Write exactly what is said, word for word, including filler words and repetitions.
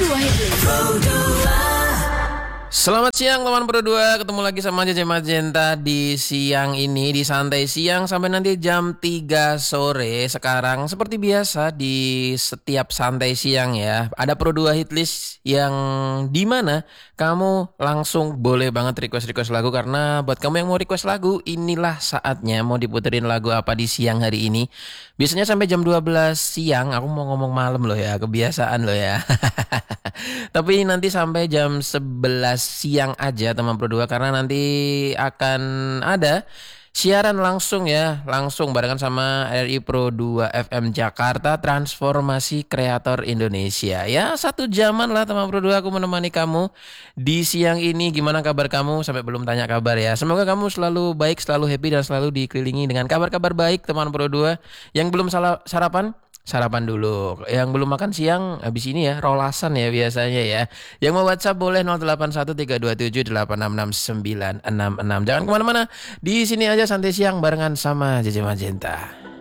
dua Hitlist. Selamat siang teman Pro dua, ketemu lagi sama J J Magenta di siang ini, di santai siang sampai nanti jam tiga sore. Sekarang seperti biasa di setiap santai siang ya, ada Pro dua Hitlist yang dimana kamu langsung boleh banget request-request lagu. Karena buat kamu yang mau request lagu, inilah saatnya mau diputerin lagu apa di siang hari ini. Biasanya sampai jam dua belas siang, aku mau ngomong malam loh ya, kebiasaan loh ya. Tapi nanti sampai jam sebelas siang aja teman Pro dua, karena nanti akan ada siaran langsung ya, langsung barengan sama R I Pro dua F M Jakarta, Transformasi Kreator Indonesia. Ya satu jaman lah teman Pro dua aku menemani kamu di siang ini. Gimana kabar kamu? Sampai belum tanya kabar ya. Semoga kamu selalu baik, selalu happy dan selalu dikelilingi dengan kabar-kabar baik teman Pro dua. Yang belum salah sarapan, sarapan dulu. Yang belum makan siang, habis ini ya rolasan ya biasanya ya. Yang mau WhatsApp boleh nol delapan satu tiga dua tujuh delapan enam enam sembilan enam enam. Jangan kemana-mana, di sini aja santai siang barengan sama J J Magenta.